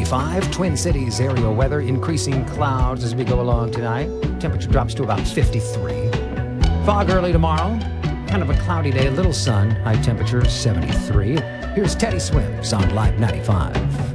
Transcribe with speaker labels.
Speaker 1: 95. Twin Cities area weather, increasing clouds as we go along tonight. Temperature drops to about 53. Fog early tomorrow. Kind of a cloudy day, a little sun. High temperature 73. Here's Teddy Swims on Live 95.